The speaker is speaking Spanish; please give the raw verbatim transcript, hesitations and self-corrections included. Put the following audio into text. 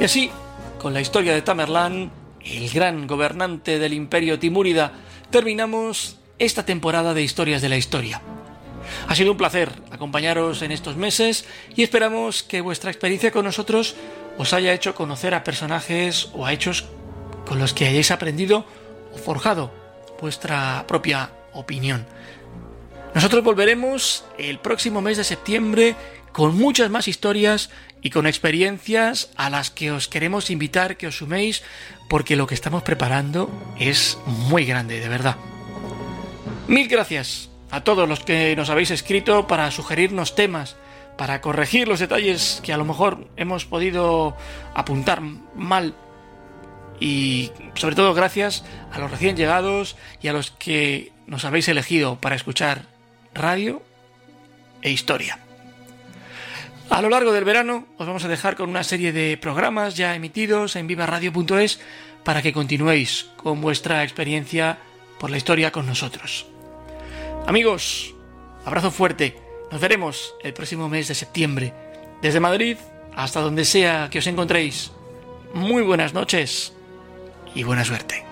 así, con la historia de Tamerlán, el gran gobernante del imperio timúrida, terminamos esta temporada de Historias de la Historia. Ha sido un placer acompañaros en estos meses y esperamos que vuestra experiencia con nosotros os haya hecho conocer a personajes o a hechos con los que hayáis aprendido o forjado vuestra propia opinión. Nosotros volveremos el próximo mes de septiembre con muchas más historias y con experiencias a las que os queremos invitar que os suméis, porque lo que estamos preparando es muy grande, de verdad. Mil gracias a todos los que nos habéis escrito para sugerirnos temas, para corregir los detalles que a lo mejor hemos podido apuntar mal, y sobre todo gracias a los recién llegados y a los que nos habéis elegido para escuchar radio e historia. A lo largo del verano os vamos a dejar con una serie de programas ya emitidos en viva radio punto es para que continuéis con vuestra experiencia por la historia con nosotros. Amigos, abrazo fuerte. Nos veremos el próximo mes de septiembre. Desde Madrid hasta donde sea que os encontréis. Muy buenas noches y buena suerte.